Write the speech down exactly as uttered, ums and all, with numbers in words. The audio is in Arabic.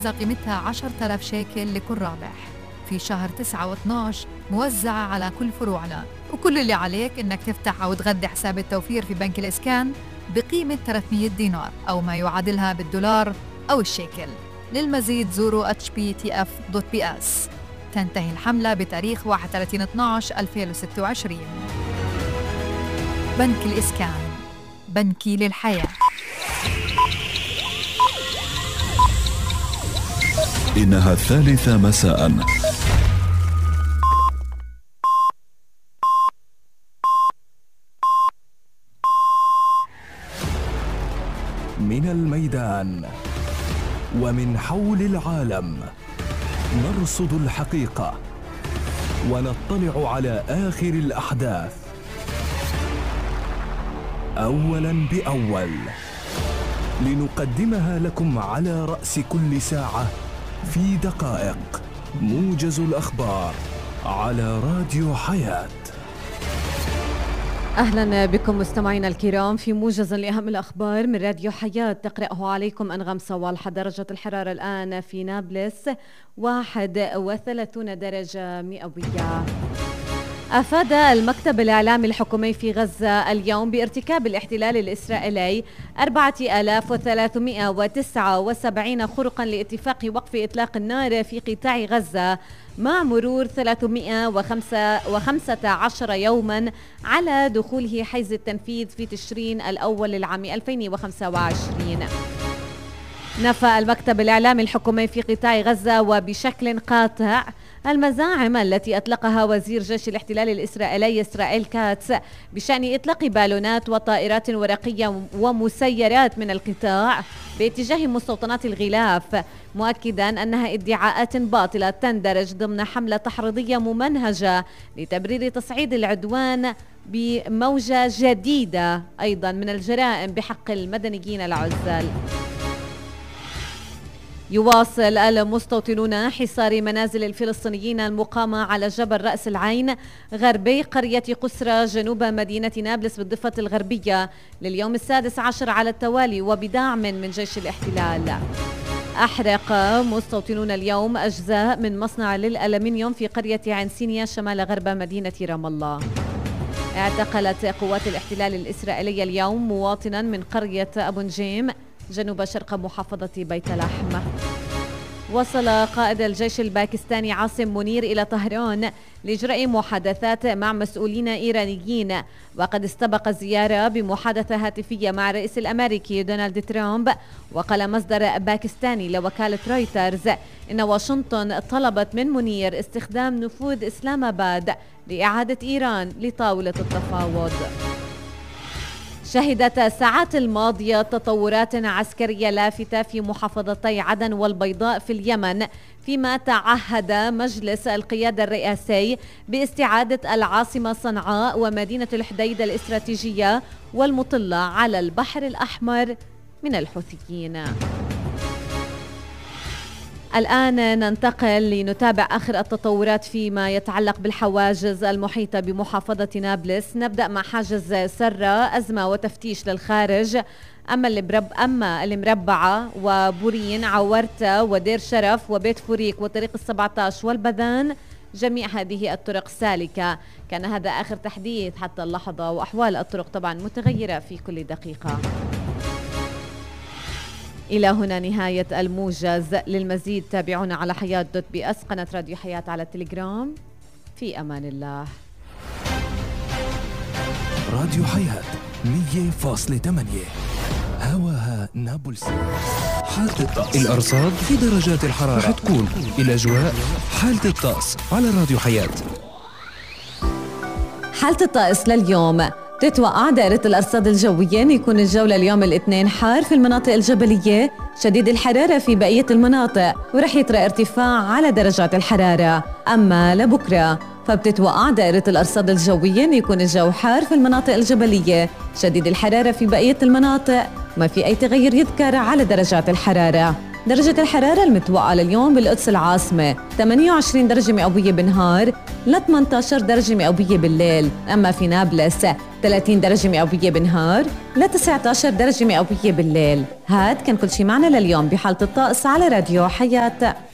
قيمتها عشرة آلاف شيكل لكل رابح في شهر تسعة واثناشر موزعة على كل فروعنا، وكل اللي عليك إنك تفتح أو تغذي حساب التوفير في بنك الإسكان بقيمة ثلاثمئة دينار أو ما يعادلها بالدولار أو الشيكل. للمزيد زوروا اتش بي تي اف دوت بي اس. تنتهي الحملة بتاريخ واحد وثلاثين اثناشر ألفين وستة وعشرين. بنك الإسكان، بنكي للحياة. إنها الثالثة مساء. من الميدان ومن حول العالم نرصد الحقيقة ونطلع على آخر الأحداث أولاً بأول، لنقدمها لكم على رأس كل ساعة في دقائق. موجز الأخبار على راديو حياة. أهلا بكم مستمعينا الكرام في موجز لأهم الأخبار من راديو حياة، تقرأه عليكم أنغام صوالح. درجة الحرارة الآن في نابلس واحد وثلاثين درجة مئوية. أفاد المكتب الإعلامي الحكومي في غزة اليوم بارتكاب الاحتلال الإسرائيلي أربعة آلاف وثلاثمئة وتسعة وسبعين خرقا لاتفاق وقف إطلاق النار في قطاع غزة مع مرور ثلاثمئة وخمسة عشر يوما على دخوله حيز التنفيذ في تشرين الأول للعام ألفين وخمسة وعشرين. نفى المكتب الإعلامي الحكومي في قطاع غزة وبشكل قاطع المزاعم التي أطلقها وزير جيش الاحتلال الإسرائيلي إسرائيل كاتس بشأن إطلاق بالونات وطائرات ورقية ومسيرات من القطاع باتجاه مستوطنات الغلاف، مؤكدا أنها ادعاءات باطلة تندرج ضمن حملة تحريضية ممنهجة لتبرير تصعيد العدوان بموجة جديدة أيضا من الجرائم بحق المدنيين العزال. يواصل المستوطنون حصار منازل الفلسطينيين المقامة على جبل رأس العين غربي قرية قسرة جنوب مدينة نابلس بالضفة الغربية لليوم السادس عشر على التوالي وبدعم من جيش الاحتلال. أحرق مستوطنون اليوم أجزاء من مصنع للألمنيوم في قرية عين سينيا شمال غرب مدينة رام الله. اعتقلت قوات الاحتلال الإسرائيلية اليوم مواطنا من قرية أبو نجيم جنوب شرق محافظة بيت لحم. وصل قائد الجيش الباكستاني عاصم منير إلى طهران لإجراء محادثات مع مسؤولين إيرانيين، وقد استبق الزيارة بمحادثة هاتفية مع الرئيس الأمريكي دونالد ترامب. وقال مصدر باكستاني لوكالة رويترز إن واشنطن طلبت من منير استخدام نفوذ إسلام آباد لإعادة إيران لطاولة التفاوض. شهدت الساعات الماضية تطورات عسكرية لافتة في محافظتي عدن والبيضاء في اليمن، فيما تعهد مجلس القيادة الرئاسي باستعادة العاصمة صنعاء ومدينة الحديدة الاستراتيجية والمطلة على البحر الأحمر من الحوثيين. الآن ننتقل لنتابع آخر التطورات فيما يتعلق بالحواجز المحيطة بمحافظة نابلس. نبدأ مع حاجز سرة، أزمة وتفتيش للخارج. أما المرب أما المربعة وبورين عورتة ودير شرف وبيت فوريك وطريق السبعة عشر والبذان، جميع هذه الطرق سالكة. كان هذا آخر تحديث حتى اللحظة، وأحوال الطرق طبعا متغيرة في كل دقيقة. إلى هنا نهاية الموجز. للمزيد تابعونا على حياة دوت بي اس، قناة راديو حياة على التليجرام. في أمان الله. راديو حياة مية فاصلة ثمانية هواها نابلس. حالة الطقس، الأرصاد في درجات الحرارة رح تكون الأجواء. حالة الطقس على راديو حياة. حالة الطقس لليوم، تتوقع دائرة الأرصاد الجوية أن يكون الجو لليوم الاثنين حار في المناطق الجبلية، شديد الحرارة في بقية المناطق، ورح يطرأ ارتفاع على درجات الحرارة. أما لبكرة فبتتوقع دائرة الأرصاد الجوية أن يكون الجو حار في المناطق الجبلية، شديد الحرارة في بقية المناطق، ما في أي تغير يذكر على درجات الحرارة. درجة الحرارة المتوقعة لليوم بالقدس العاصمة ثمانية وعشرين درجة مئوية بالنهار ل ثمانية عشر درجة مئوية بالليل. أما في نابلس ثلاثين درجة مئوية بالنهار ل تسعة عشر درجة مئوية بالليل. هاد كان كل شي معنا لليوم بحالة الطقس على راديو حياة.